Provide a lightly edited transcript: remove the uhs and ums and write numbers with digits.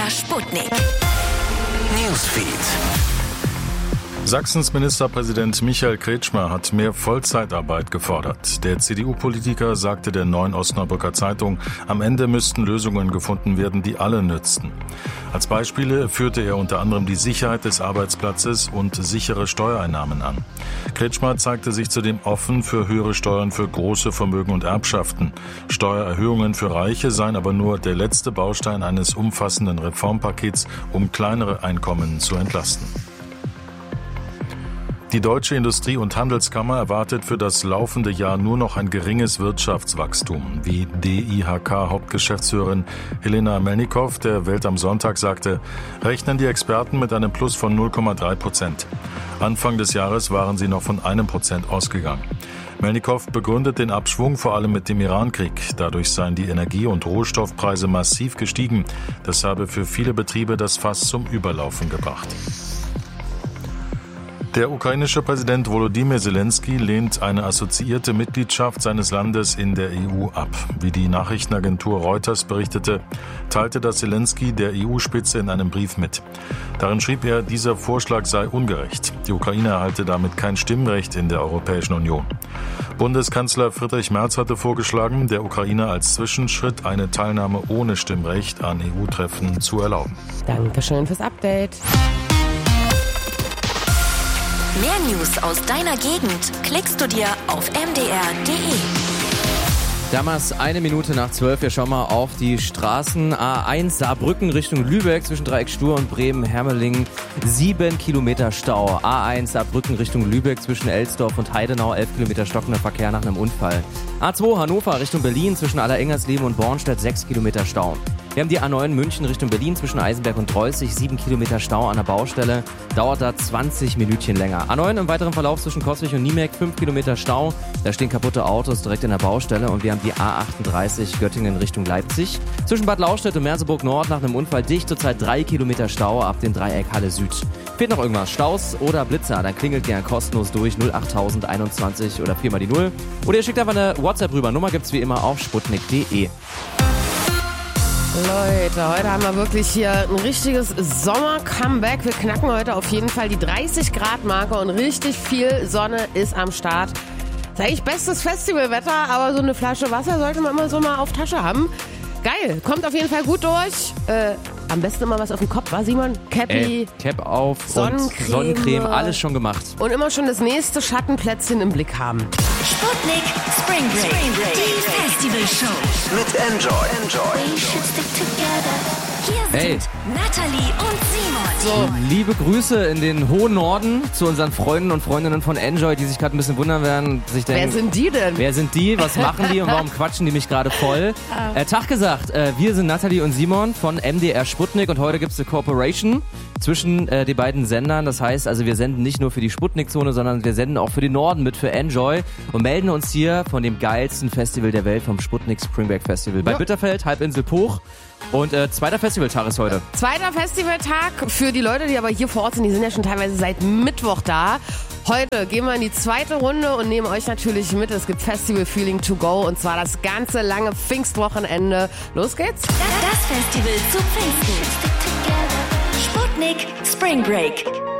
MDR Sputnik. Newsfeed. Sachsens Ministerpräsident Michael Kretschmer hat mehr Vollzeitarbeit gefordert. Der CDU-Politiker sagte der Neuen Osnabrücker Zeitung, am Ende müssten Lösungen gefunden werden, die alle nützten. Als Beispiele führte er unter anderem die Sicherheit des Arbeitsplatzes und sichere Steuereinnahmen an. Kretschmer zeigte sich zudem offen für höhere Steuern für große Vermögen und Erbschaften. Steuererhöhungen für Reiche seien aber nur der letzte Baustein eines umfassenden Reformpakets, um kleinere Einkommen zu entlasten. Die Deutsche Industrie- und Handelskammer erwartet für das laufende Jahr nur noch ein geringes Wirtschaftswachstum. Wie DIHK-Hauptgeschäftsführerin Helena Melnikow der Welt am Sonntag sagte, rechnen die Experten mit einem Plus von 0,3%. Anfang des Jahres waren sie noch von 1% ausgegangen. Melnikow begründet den Abschwung vor allem mit dem Irankrieg. Dadurch seien die Energie- und Rohstoffpreise massiv gestiegen. Das habe für viele Betriebe das Fass zum Überlaufen gebracht. Der ukrainische Präsident Volodymyr Zelensky lehnt eine assoziierte Mitgliedschaft seines Landes in der EU ab. Wie die Nachrichtenagentur Reuters berichtete, teilte das Zelensky der EU-Spitze in einem Brief mit. Darin schrieb er, dieser Vorschlag sei ungerecht. Die Ukraine erhalte damit kein Stimmrecht in der Europäischen Union. Bundeskanzler Friedrich Merz hatte vorgeschlagen, der Ukraine als Zwischenschritt eine Teilnahme ohne Stimmrecht an EU-Treffen zu erlauben. Dankeschön fürs Update. Mehr News aus deiner Gegend klickst du dir auf mdr.de. Damals 1:01 Wir schauen mal auf die Straßen. A1 Saarbrücken Richtung Lübeck zwischen Dreieck Stur und Bremen-Hermelingen. 7 Kilometer Stau. A1 Saarbrücken Richtung Lübeck zwischen Elsdorf und Heidenau. 11 Kilometer stockender Verkehr nach einem Unfall. A2 Hannover Richtung Berlin zwischen Allerengersleben und Bornstedt. 6 Kilometer Stau. Wir haben die A9 München Richtung Berlin zwischen Eisenberg und Dreußig. 7 Kilometer Stau an der Baustelle. Dauert da 20 Minütchen länger. A9 im weiteren Verlauf zwischen Coswig und Niemek. 5 Kilometer Stau. Da stehen kaputte Autos direkt in der Baustelle. Und wir haben die A38 Göttingen Richtung Leipzig. Zwischen Bad Lauchstädt und Merseburg Nord nach einem Unfall dicht. Zurzeit 3 Kilometer Stau ab dem Dreieck Halle Süd. Fehlt noch irgendwas? Staus oder Blitzer? Dann klingelt gern kostenlos durch 08021 oder 4 mal die 0. Oder ihr schickt einfach eine WhatsApp rüber. Nummer gibt's wie immer auf sputnik.de. Leute, heute haben wir wirklich hier ein richtiges Sommer-Comeback. Wir knacken heute auf jeden Fall die 30-Grad-Marke und richtig viel Sonne ist am Start. Das ist eigentlich bestes Festivalwetter, aber so eine Flasche Wasser sollte man immer so mal auf Tasche haben. Geil, kommt auf jeden Fall gut durch. Am besten immer was auf dem Kopf, war Simon? Cappy, Cap auf, Sonnencreme, alles schon gemacht. Und immer schon das nächste Schattenplätzchen im Blick haben. Sputnik Spring Break. Die Festivalshow. Mit Enjoy. We should stick together. Hier Hey. sind Nathalie und Simon. Liebe Grüße in den hohen Norden zu unseren Freunden und Freundinnen von Enjoy, die sich gerade ein bisschen wundern werden. Sich denken, Wer sind die denn? Wer sind die? Was machen die und warum quatschen die mich gerade voll? Tag gesagt, wir sind Nathalie und Simon von MDR Sputnik und heute gibt's eine Cooperation zwischen den beiden Sendern. Das heißt also, wir senden nicht nur für die Sputnik-Zone, sondern wir senden auch für den Norden mit, für Enjoy und melden uns hier von dem geilsten Festival der Welt, vom Sputnik Spring Break Festival. Bei Bitterfeld, Halbinsel Puch. Und zweiter Festivaltag ist heute. Zweiter Festivaltag für die Leute, die aber hier vor Ort sind. Die sind ja schon teilweise seit Mittwoch da. Heute gehen wir in die zweite Runde und nehmen euch natürlich mit. Es gibt Festival Feeling to go und zwar das ganze lange Pfingstwochenende. Los geht's. Das Festival zu Pfingsten. Sputnik Spring Break.